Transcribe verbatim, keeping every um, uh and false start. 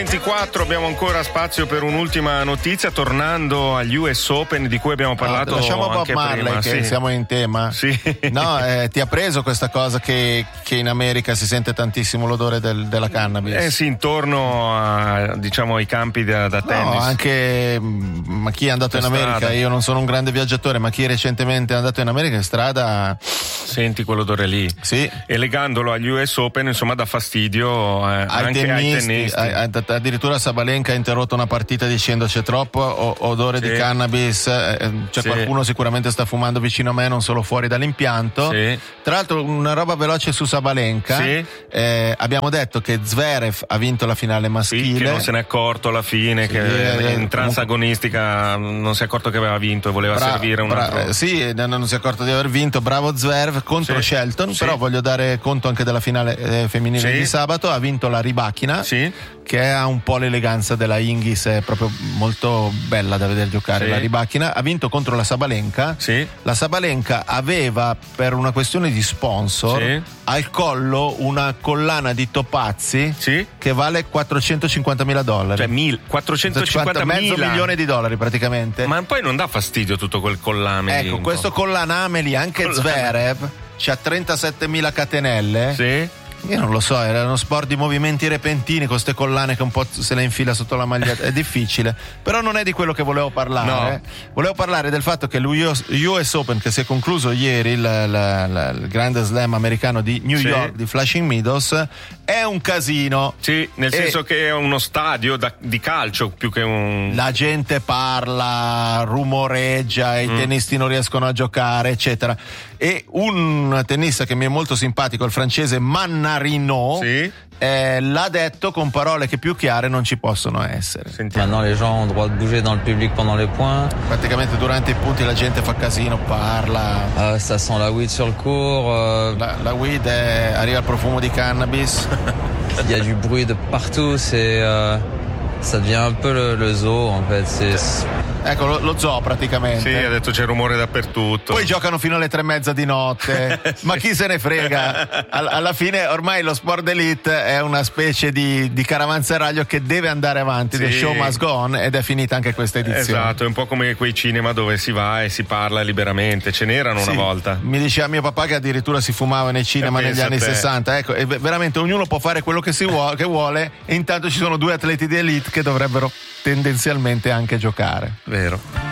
ventiquattro abbiamo ancora spazio per un'ultima notizia, tornando agli U S Open di cui abbiamo parlato. No, lasciamo Bob anche Marley prima, che sì. siamo in tema. Sì. No, eh, ti ha preso questa cosa che, che in America si sente tantissimo l'odore del, della cannabis? Eh sì, intorno a, diciamo, ai campi da, da tennis. No, anche ma chi è andato Per in America, strada. io non sono un grande viaggiatore, ma chi recentemente è andato in America in strada senti quell'odore lì. Sì. E legandolo agli U S Open, insomma, dà fastidio eh, ai anche tennisti, ai tennisti. ai- ad- addirittura Sabalenka ha interrotto una partita dicendo c'è troppo o- odore Sì. di cannabis, eh, c'è Sì. qualcuno sicuramente sta fumando vicino a me, non solo fuori dall'impianto. Sì. Tra l'altro una roba veloce su Sabalenka, Sì. eh, abbiamo detto che Zverev ha vinto la finale Sì, maschile. che non se n'è accorto alla fine, Sì, che eh, in transagonistica non si è accorto che aveva vinto e voleva Bra- servire un bra- altro. eh, sì, non, non si è accorto di aver vinto. Bravo Zverev contro Sì. Shelton. Sì. Però voglio dare conto anche della finale eh, femminile Sì. di sabato. Ha vinto la Rybakina, Sì. che ha un po' l'eleganza della Hingis, è proprio molto bella da vedere giocare. Sì. La Rybakina ha vinto contro la Sabalenka. Sì. La Sabalenka aveva, per una questione di sponsor, Sì. al collo una collana di topazzi Sì. che vale quattrocentocinquantamila dollari. Cioè mil, quattrocentocinquanta mezzo milione di dollari praticamente. Ma poi non dà fastidio tutto quel collame lì, Ecco, un questo po'. collaname lì, anche Collane. Zverev c'ha trentasettemila catenelle. Sì. Io non lo so, era uno sport di movimenti repentini con queste collane che un po' se le infila sotto la maglietta, è difficile. Però non è di quello che volevo parlare. Volevo parlare del fatto che l'U S Open, che si è concluso ieri, il, la- la- il grande slam americano di New Sì. York, di Flushing Meadows, è un casino. Sì, nel E senso che è uno stadio da- di calcio più che un... la gente parla, rumoreggia, i Mm. tennisti non riescono a giocare, eccetera. E un tennista che mi è molto simpatico, il francese Mannarino, Sì. eh, l'ha detto con parole che più chiare non ci possono essere. Sentiamo. Maintenant, les gens ont le droit de bouger dans le public pendant les points. Praticamente durante i punti la gente fa casino, parla. Euh, ça sent la weed sur le court. euh, La, la weed è- arriva il profumo di cannabis. Il y a du bruit de partout. C'est, euh, ça devient un peu le, le zoo en fait. C'est, Ecco lo, lo zoo praticamente. Sì, ha detto c'è rumore dappertutto. Poi giocano fino alle tre e mezza di notte, ma chi se ne frega? All- alla fine ormai lo sport d'elite è una specie di, di caravanserraglio che deve andare avanti, Sì. the show must go on, ed è finita anche questa edizione. Esatto, è un po' come quei cinema dove si va e si parla liberamente, ce n'erano Sì, una volta. mi diceva mio papà che addirittura si fumava nei cinema Eh, negli pensa anni a te. sessanta. Ecco, e ve- veramente ognuno può fare quello che si vuole, che vuole, e intanto ci sono due atleti di elite che dovrebbero tendenzialmente anche giocare. Vero.